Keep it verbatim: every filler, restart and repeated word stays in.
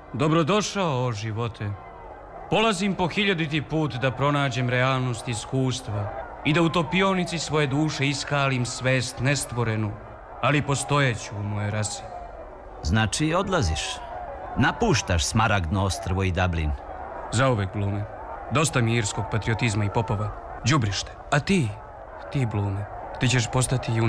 Dobrodošao, o živote. Polazim po hiljaditi put da pronađem realnost iskustva i da u topionici svoje duše iskalim svest nestvorenu, ali postojeću u moje rasi. Znači, odlaziš. Napuštaš Smaragdno ostrvo i Dublin. Zauvek, Blume. Dosta mi irskog patriotizma i popova. Đubrište. A ti, ti, Blume, ti ćeš postati junak.